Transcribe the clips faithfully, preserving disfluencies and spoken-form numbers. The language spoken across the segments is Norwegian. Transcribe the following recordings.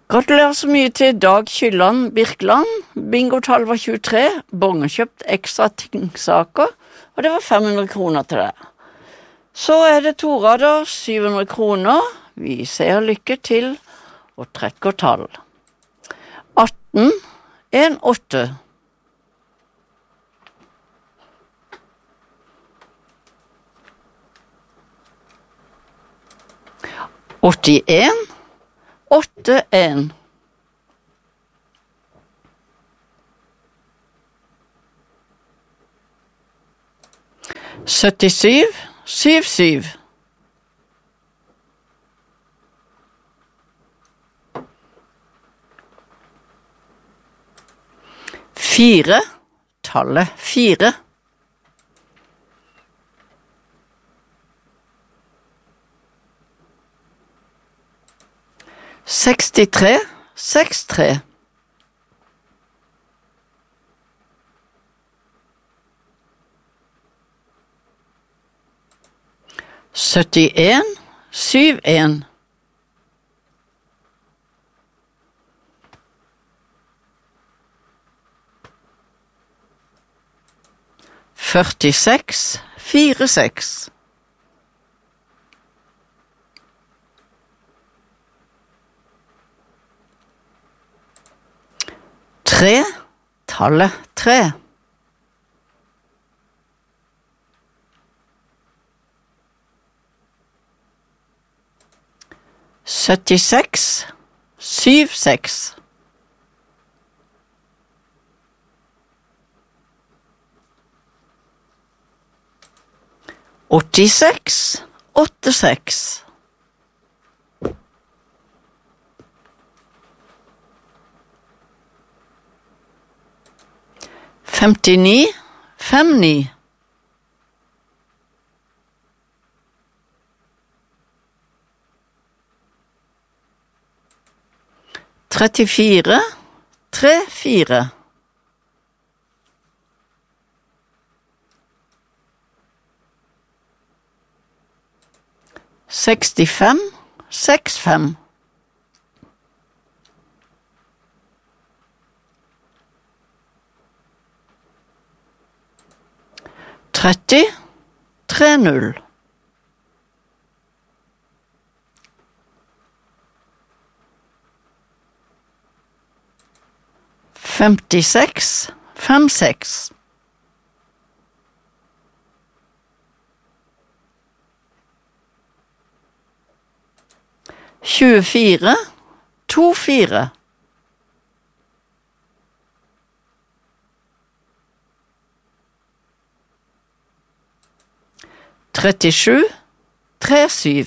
Gratulerer så mye til Dag Kylland Birkeland. Bingotall var tjuetre, Bonge kjøpt ekstra tingsaker, og det var fem hundre kroner til det. Så er det to rader, syv hundre kroner. Vi ser lykke til og trekker tall. atten, en, åtte. åttien, åtte, en. syttisju, syv, syv. Fire, tallet fire. sekstitre, seks, tre. syttien, syv, en. førtiseks, fire, seks. Tre, tallet tre. syttiseks, syv, seks. åttiseks, åtte, seks. femtini, fem, ni. trettifire, tre, fire. sekstifem, seks, fem. tretti, tre, null. femtiseks, fem, seks. tjuefire, to, fire. trettisju, tre, syv.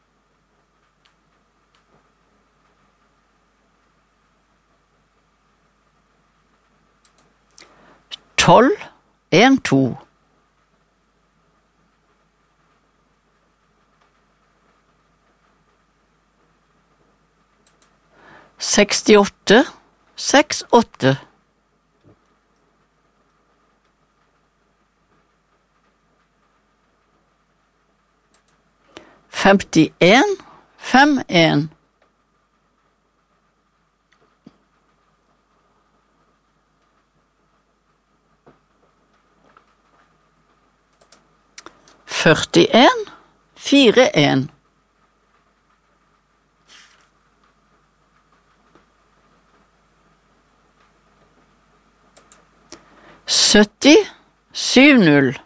tolv, en, to. sekstiåtte, seks, åtte. femtien, fem, en. førtien, fire, en. sytti, syv, null.